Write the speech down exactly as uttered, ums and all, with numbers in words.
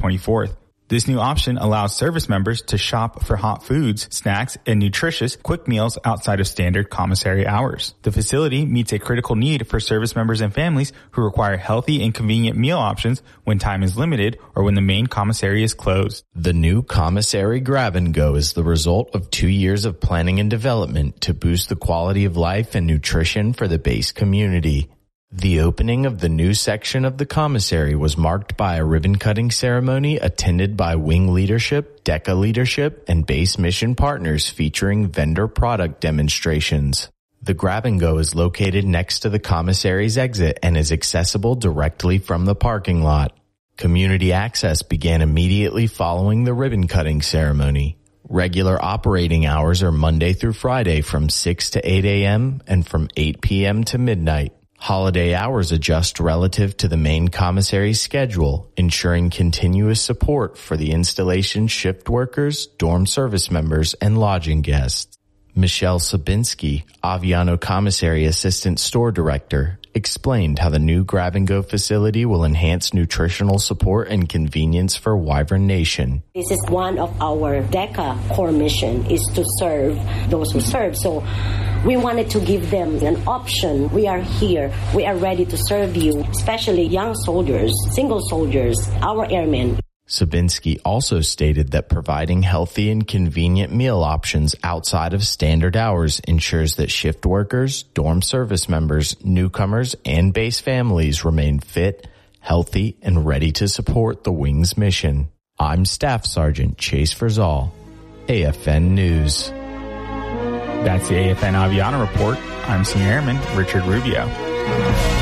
twenty-fourth. This new option allows service members to shop for hot foods, snacks, and nutritious quick meals outside of standard commissary hours. The facility meets a critical need for service members and families who require healthy and convenient meal options when time is limited or when the main commissary is closed. The new commissary Grab and Go is the result of two years of planning and development to boost the quality of life and nutrition for the base community. The opening of the new section of the commissary was marked by a ribbon-cutting ceremony attended by Wing leadership, DECA leadership, and base mission partners featuring vendor product demonstrations. The Grab and Go is located next to the commissary's exit and is accessible directly from the parking lot. Community access began immediately following the ribbon-cutting ceremony. Regular operating hours are Monday through Friday from six to eight a.m. and from eight p.m. to midnight. Holiday hours adjust relative to the main commissary's schedule, ensuring continuous support for the installation shift workers, dorm service members, and lodging guests. Michelle Sabinski, Aviano Commissary Assistant Store Director, explained how the new Grab and Go facility will enhance nutritional support and convenience for Wyvern Nation. This is one of our DECA core mission, is to serve those who serve. So we wanted to give them an option. We are here. We are ready to serve you, especially young soldiers, single soldiers, our airmen. Sabinski also stated that providing healthy and convenient meal options outside of standard hours ensures that shift workers, dorm service members, newcomers, and base families remain fit, healthy, and ready to support the Wing's mission. I'm Staff Sergeant Chase Verzal, A F N News. That's the A F N Aviano Report. I'm Senior Airman Richard Rubio.